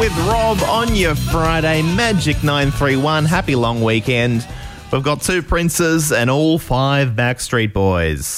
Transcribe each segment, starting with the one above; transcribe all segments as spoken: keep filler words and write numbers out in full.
with Rob on your Friday. Magic nine three one. Happy long weekend. We've got two Princes and all five Backstreet Boys.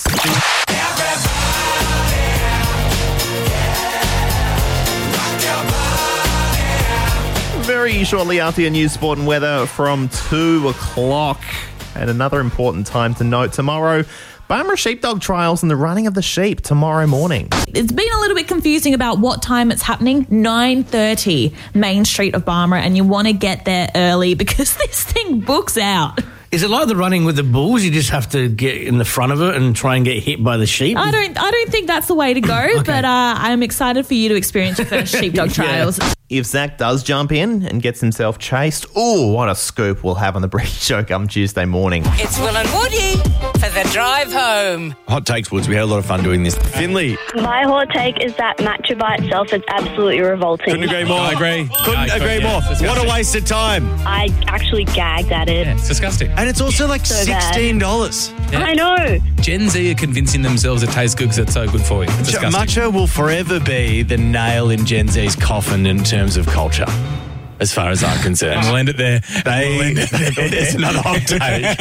Very shortly after your news, sport and weather from two o'clock. And another important time to note, tomorrow, Barmera Sheepdog Trials and the running of the sheep tomorrow morning. It's been a little bit confusing about what time it's happening. nine thirty, Main Street of Barmera, and you want to get there early because this thing books out. Is it like the running with the bulls? You just have to get in the front of it and try and get hit by the sheep? I don't I don't think that's the way to go, okay. but uh, I'm excited for you to experience your first sheepdog trials. Yeah. If Zach does jump in and gets himself chased, oh, what a scoop we'll have on the Breeze Show come Tuesday morning. It's Will and Woody for the drive home. Hot takes, Woods. We had a lot of fun doing this. Finley. My hot take is that matcha by itself is absolutely revolting. Couldn't agree more. I agree. Couldn't I agree could, more. yeah, What a waste of time. I actually gagged at it. Yeah, it's disgusting. And it's also like So sixteen dollars. Yeah. I know. Gen Z are convincing themselves it tastes good because it's so good for you. It's disgusting. Matcha will forever be the nail in Gen Z's coffin in terms of culture, as far as I'm concerned. We'll end it there. They, We'll end it there. It's another hot take.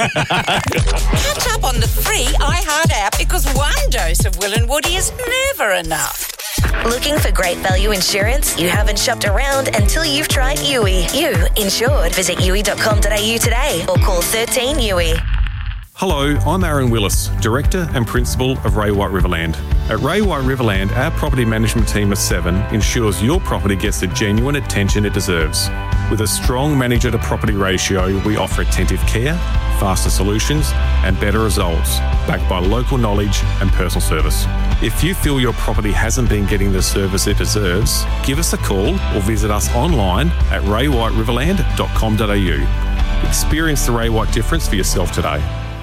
Catch up on the free iHeart app because one dose of Will and Woody is never enough. Looking for great value insurance? You haven't shopped around until you've tried U I. You insured. Visit U I dot com dot a u today or call thirteen U I. Hello, I'm Aaron Willis, Director and Principal of Ray White Riverland. At Ray White Riverland, our property management team of seven ensures your property gets the genuine attention it deserves. With a strong manager to property ratio, we offer attentive care, faster solutions and better results, backed by local knowledge and personal service. If you feel your property hasn't been getting the service it deserves, give us a call or visit us online at ray white riverland dot com dot a u. Experience the Ray White difference for yourself today.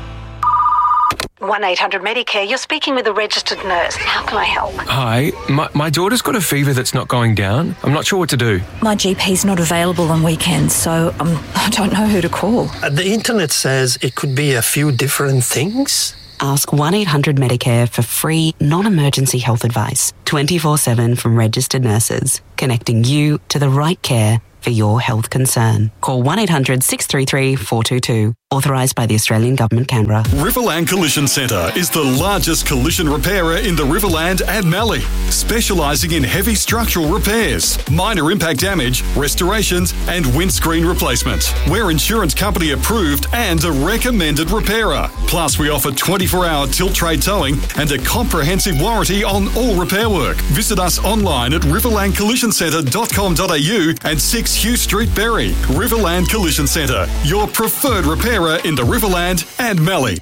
one eight hundred Medicare, you're speaking with a registered nurse. How can I help? Hi, my, my daughter's got a fever that's not going down. I'm not sure what to do. My G P's not available on weekends, so um, I don't know who to call. Uh, the internet says it could be a few different things. Ask one eight hundred Medicare for free, non-emergency health advice. twenty-four seven from registered nurses, connecting you to the right care for your health concern. Call one eight hundred six three three four two two. Authorised by the Australian Government, Canberra. Riverland Collision Centre is the largest collision repairer in the Riverland and Mallee, specialising in heavy structural repairs, minor impact damage, restorations and windscreen replacement. We're insurance company approved and a recommended repairer. Plus we offer twenty-four hour tilt tray towing and a comprehensive warranty on all repair work. Visit us online at riverland collision centre dot com dot a u and six Hugh Street, Berry. Riverland Collision Centre, your preferred repairer in the Riverland and Mallee.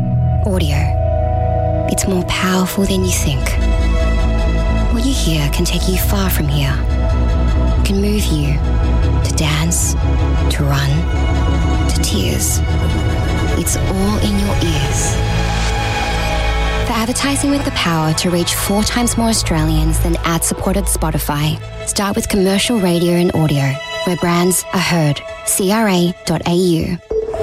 Audio. It's more powerful than you think. What you hear can take you far from here. It can move you to dance, to run, to tears. It's all in your ears. For advertising with the power to reach four times more Australians than ad-supported Spotify, start with commercial radio and audio, where brands are heard. C R A dot A U.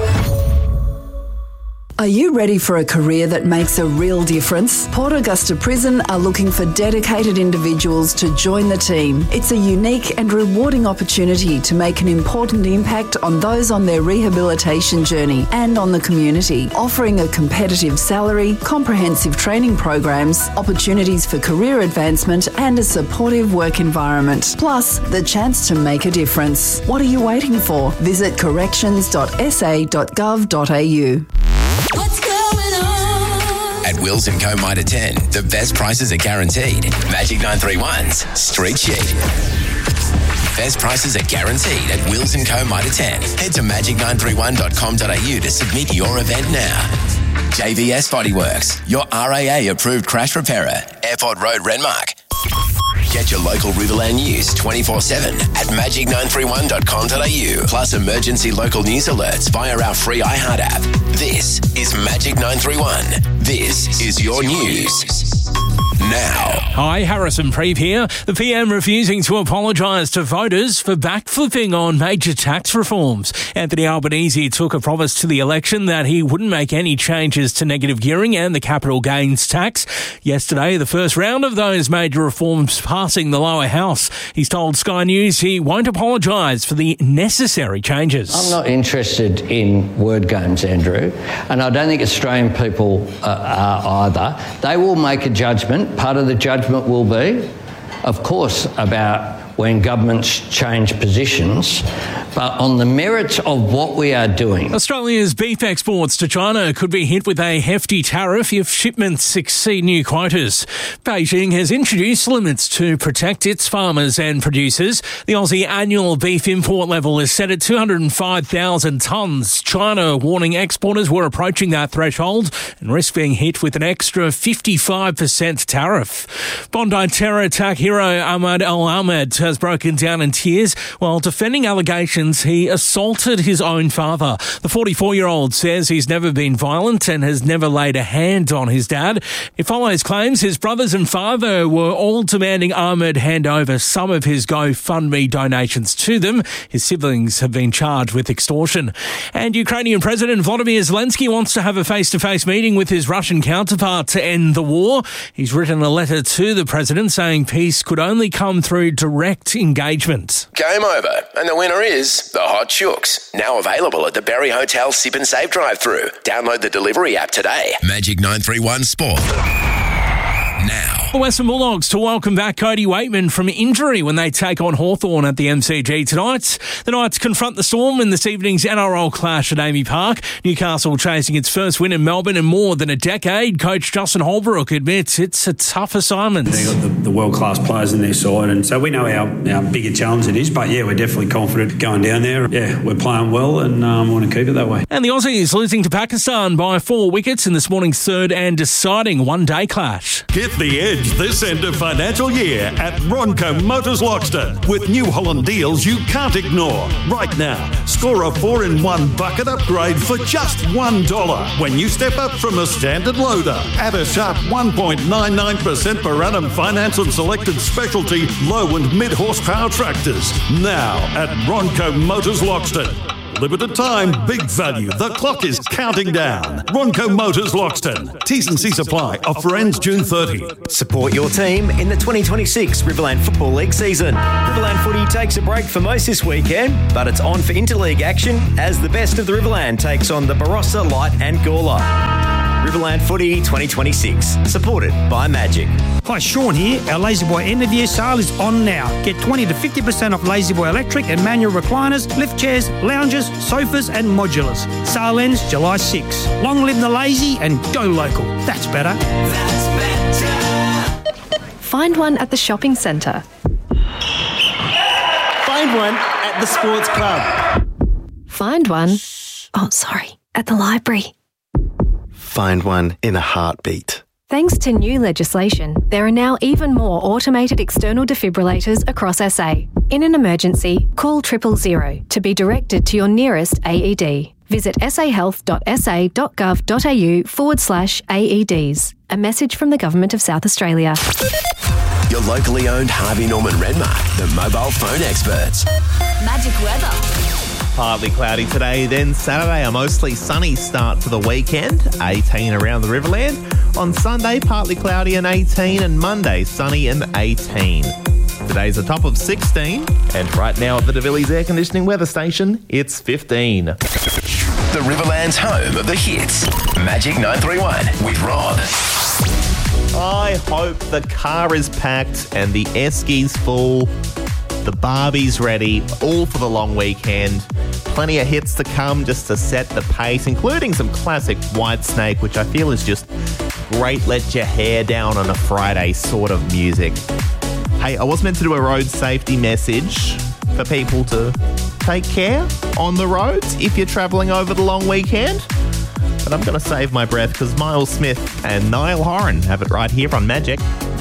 Are you ready for a career that makes a real difference? Port Augusta Prison are looking for dedicated individuals to join the team. It's a unique and rewarding opportunity to make an important impact on those on their rehabilitation journey and on the community, offering a competitive salary, comprehensive training programs, opportunities for career advancement and a supportive work environment. Plus, the chance to make a difference. What are you waiting for? Visit corrections dot s a dot gov dot a u. What's going on? At Wills and Co Mitre ten, the best prices are guaranteed. Magic nine three one's Street Sheet. Best prices are guaranteed at Wills and Co Mitre ten. Head to magic nine three one dot com dot a u to submit your event now. J V S Bodyworks, your R A A approved crash repairer. Airport Road, Renmark. Get your local Riverland news twenty-four seven at magic nine three one dot com dot a u, plus emergency local news alerts via our free iHeart app. This is Magic nine three one. This is your news. Now. Hi, Harrison Preeve here. The P M refusing to apologise to voters for backflipping on major tax reforms. Anthony Albanese took a promise to the election that he wouldn't make any changes to negative gearing and the capital gains tax. Yesterday, the first round of those major reforms passing the lower house. He's told Sky News he won't apologise for the necessary changes. I'm not interested in word games, Andrew, and I don't think Australian people uh, are either. They will make a judgment. Part of the judgment will be, of course, about when governments change positions, but on the merits of what we are doing. Australia's beef exports to China could be hit with a hefty tariff if shipments exceed new quotas. Beijing has introduced limits to protect its farmers and producers. The Aussie annual beef import level is set at two hundred five thousand tonnes. China warning exporters were approaching that threshold and risk being hit with an extra fifty-five percent tariff. Bondi terror attack hero Ahmad Al-Ahmed has broken down in tears while defending allegations he assaulted his own father. The forty-four-year-old says he's never been violent and has never laid a hand on his dad. It follows claims his brothers and father were all demanding Ahmed hand over some of his GoFundMe donations to them. His siblings have been charged with extortion. And Ukrainian President Volodymyr Zelensky wants to have a face-to-face meeting with his Russian counterpart to end the war. He's written a letter to the president saying peace could only come through direct engagement. Game over, and the winner is the Hot Chooks. Now available at the Berry Hotel Sip and Save drive-through. Download the delivery app today. Magic nine three one Sport. Now. The Western Bulldogs to welcome back Cody Waitman from injury when they take on Hawthorn at the M C G tonight. The Knights confront the Storm in this evening's N R L clash at Amy Park. Newcastle chasing its first win in Melbourne in more than a decade. Coach Justin Holbrook admits it's a tough assignment. They've got the, the world-class players in their side, and so we know how, how big a challenge it is, but yeah, we're definitely confident going down there. Yeah, we're playing well and um, want to keep it that way. And the Aussies losing to Pakistan by four wickets in this morning's third and deciding one-day clash. Get the edge this end of financial year at Ronco Motors Loxton with New Holland deals you can't ignore. Right now, score a four in one bucket upgrade for just one dollar when you step up from a standard loader. At a sharp one point nine nine percent per annum finance on selected specialty low and mid horsepower tractors. Now at Ronco Motors Loxton. Limited time, big value. The clock is counting down. Ronco Motors Loxton. T's and C's apply. Offer ends June thirtieth. Support your team in the twenty twenty-six Riverland Football League season. Riverland Footy takes a break for most this weekend, but it's on for interleague action as the best of the Riverland takes on the Barossa, Light and Gawler. Riverland Footy twenty twenty-six, supported by Magic. Hi, Sean here. Our La-Z-Boy end of year sale is on now. Get twenty to fifty percent off La-Z-Boy electric and manual recliners, lift chairs, lounges, sofas and modulars. Sale ends July sixth. Long live the lazy and go local. That's better. That's better. Find one at the shopping centre. Find one at the sports club. Find one, oh sorry, at the library. Find one in a heartbeat. Thanks to new legislation, there are now even more automated external defibrillators across S A. In an emergency, call triple zero to be directed to your nearest A E D. Visit sahealth.sa.gov.au forward slash AEDs. A message from the Government of South Australia. Your locally owned Harvey Norman Redmark, the mobile phone experts. Magic weather. Partly cloudy today, then Saturday a mostly sunny start to the weekend, eighteen around the Riverland. On Sunday, partly cloudy and eighteen, and Monday, sunny and eighteen. Today's a top of sixteen, and right now at the De Villiers Air Conditioning Weather Station, it's fifteen. The Riverland's home of the hits. Magic nine three one with Rod. I hope the car is packed and the Eskies full. The Barbie's ready, all for the long weekend. Plenty of hits to come just to set the pace, including some classic Whitesnake, which I feel is just great let your hair down on a Friday sort of music. Hey, I was meant to do a road safety message for people to take care on the roads if you're travelling over the long weekend. But I'm going to save my breath because Miles Smith and Niall Horan have it right here on Magic.